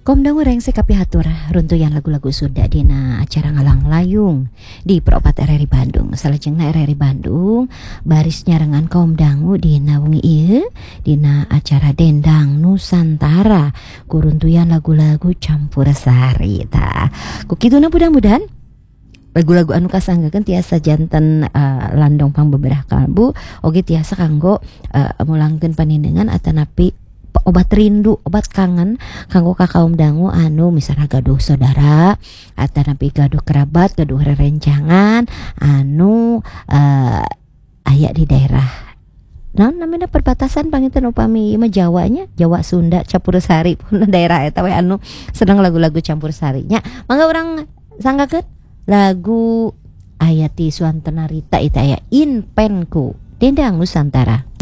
Komdang urang sekapi hatur runtuyan lagu-lagu Sunda dina acara ngalang layung di Propat RRI Bandung. Salajengna RRI Bandung baris nyarengan kaum dangu dina wengi ieu dina acara Dendang Nusantara kuruntuyan lagu-lagu campursari tah. Kukituna mudah-mudahan lagu-lagu anu kasanggakeun tiasa janten landong pangbeberah kalbu oge tiasa kanggo mulangkeun panindengan atanapi obat rindu, obat kangen kanggo ka kaum dangu anu misalnya gaduh saudara atanapi gaduh kerabat, gaduh rerencangan anu aya di daerah namanya perbatasan panginten upami mah Jawanya, Jawa Sunda campursari pun daerah eta we anu seneng lagu-lagu campursarinya. Mangga urang sanggakeun lagu aya ti Suantana Rita eta aya Inpenku Dendang Nusantara.